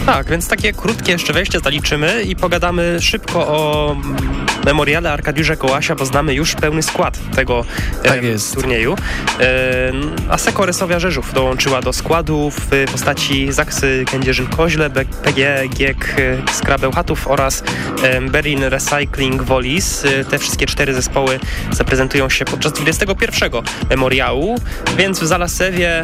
Tak, więc takie krótkie jeszcze wejście zaliczymy i pogadamy szybko o memoriale Arkadiusza Gołasia, bo znamy już pełny skład tego turnieju. Asseco Resowia Rzeszów dołączyła do składu w postaci Zaksy Kędzierzyn-Koźle, PGE GiEK Skra Bełchatów oraz Berlin Recycling Wolis. Te wszystkie 4 zespoły zaprezentują się podczas 21. memoriału, więc w Zalasewie,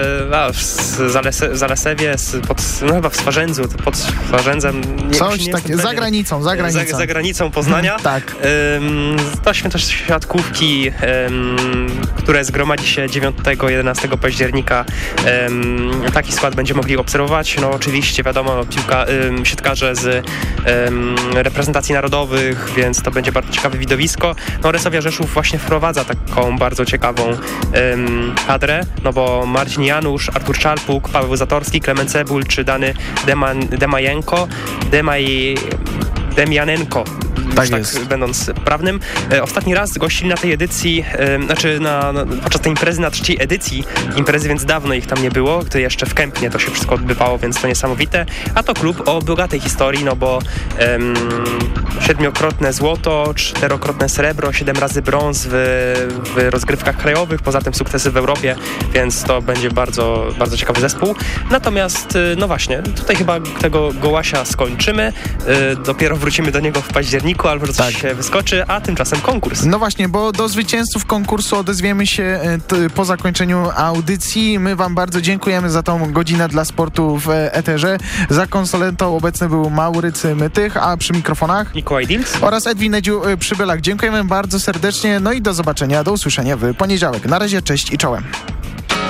chyba w Swarzędzu, pod Swarzędzem. Coś takiego, za granicą Poznania. Tak. To święto siatkówki, które zgromadzi się 9-11 października. Taki skład będzie mogli obserwować. No oczywiście wiadomo, siatkarze z reprezentacji narodowych, więc to będzie bardzo ciekawe widowisko. No Resowia Rzeszów właśnie wprowadza taką bardzo ciekawą kadrę, no bo Marcin Janusz, Artur Czarpuk, Paweł Zatorski, Klemen Cebul czy Dany Demianenko. Tak będąc prawnym. Ostatni raz gościli na tej edycji, podczas tej imprezy na 3. edycji imprezy, więc dawno ich tam nie było, gdy jeszcze w Kępnie to się wszystko odbywało, więc to niesamowite. A to klub o bogatej historii, no bo 7-krotne złoto, 4-krotne srebro, 7 razy brąz w rozgrywkach krajowych, poza tym sukcesy w Europie, więc to będzie bardzo, bardzo ciekawy zespół. Natomiast, no właśnie, tutaj chyba tego Gołasia skończymy, dopiero wrócimy do niego w październiku, albo że coś się wyskoczy, a tymczasem konkurs. No właśnie, bo do zwycięzców konkursu odezwiemy się po zakończeniu audycji. My wam bardzo dziękujemy za tą godzinę dla sportu w eterze. Za konsolentą obecny był Maurycy Mytych, a przy mikrofonach Mikołaj Dilc oraz Edwin Przybylak. Dziękujemy bardzo serdecznie, no i do zobaczenia, do usłyszenia w poniedziałek. Na razie, cześć i czołem.